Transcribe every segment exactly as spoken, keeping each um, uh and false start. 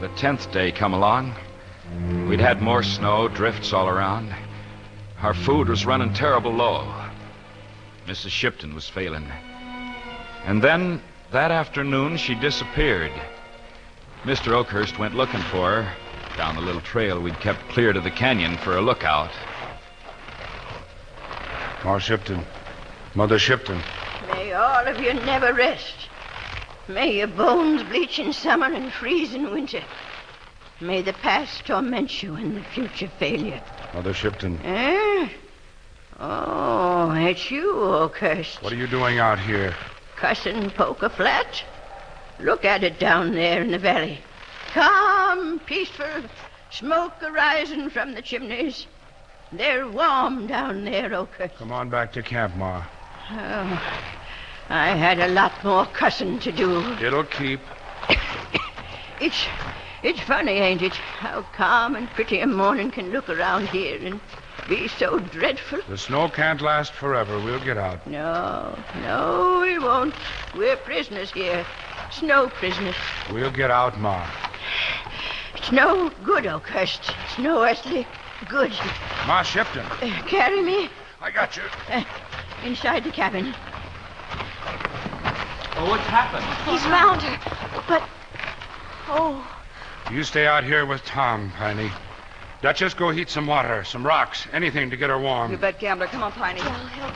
the tenth day come along. We'd had more snow, drifts all around. Our food was running terrible low. Missus Shipton was failing. And then, that afternoon, she disappeared. Mister Oakhurst went looking for her down the little trail we'd kept clear to the canyon for a lookout. Ma Shipton. Mother Shipton. May all of you never rest. May your bones bleach in summer and freeze in winter. May the past torment you and the future fail you. Mother Shipton. Eh? Oh, it's you, Oakhurst. What are you doing out here? Cussing Poker Flat? Look at it down there in the valley. Calm, peaceful, smoke arising from the chimneys. They're warm down there, Oakhurst. Come on back to camp, Ma. Oh, I had a lot more cussing to do. It'll keep. It's it's funny, ain't it, how calm and pretty a morning can look around here and be so dreadful. The snow can't last forever. We'll get out. No, no, we won't. We're prisoners here. Snow prisoners. We'll get out, Ma. It's no good, Oakhurst. It's no earthly good. Ma Shipton. Uh, carry me. I got you. Uh, inside the cabin. Oh, what's happened? He's found her. But, oh... You stay out here with Tom, Piney. Duchess, go heat some water, some rocks, anything to get her warm. You bet, Gambler. Come on, Piney. I'll help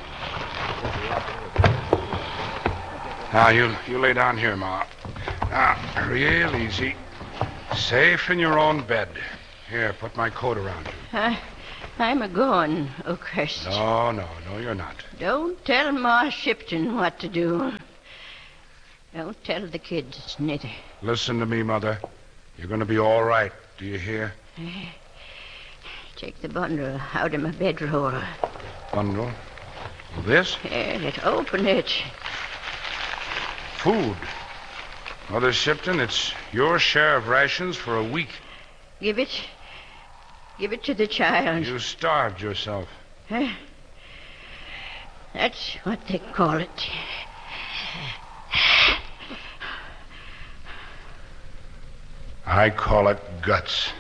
you. Now, you, you lay down here, Ma. Now, real easy. Safe in your own bed. Here, put my coat around you. Uh, I'm a-going, Oakhurst. No, no, no, you're not. Don't tell Ma Shipton what to do. Don't tell the kids, neither. Listen to me, Mother. You're going to be all right. Do you hear? Uh, take the bundle out of my bedroll. Bundle? This? Yes, open it. Food. Mother Shipton, it's your share of rations for a week. Give it. Give it to the child. You starved yourself. Huh? That's what they call it. I call it guts.